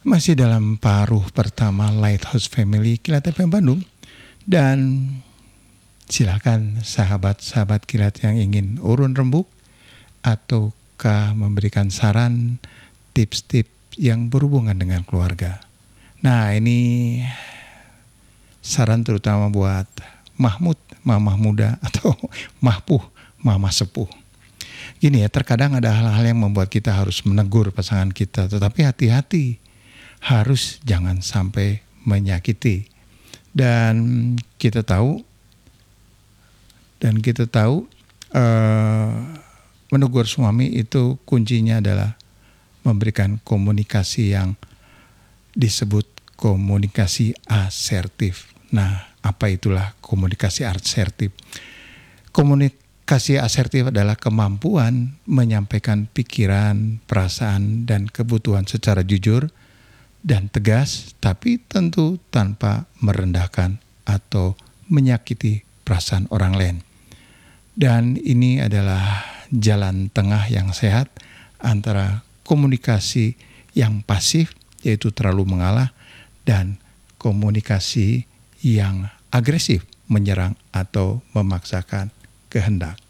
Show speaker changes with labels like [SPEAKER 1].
[SPEAKER 1] Masih dalam paruh pertama Lighthouse Family Kilat FM Bandung. Dan silakan sahabat-sahabat Kilat yang ingin urun rembuk ataukah memberikan saran, tips-tips yang berhubungan dengan keluarga. Nah, ini saran terutama buat Mahmud, mamah muda, atau Mahpuh, mama sepuh. Gini ya, terkadang ada hal-hal yang membuat kita harus menegur pasangan kita, tetapi hati-hati, harus jangan sampai menyakiti. Dan kita tahu menegur suami itu kuncinya adalah memberikan komunikasi yang disebut komunikasi asertif. Nah, apa itulah komunikasi asertif? Komunikasi asertif adalah kemampuan menyampaikan pikiran, perasaan, dan kebutuhan secara jujur dan tegas, tapi tentu tanpa merendahkan atau menyakiti perasaan orang lain. Dan ini adalah jalan tengah yang sehat antara komunikasi yang pasif, yaitu terlalu mengalah, dan komunikasi yang agresif, menyerang atau memaksakan kehendak.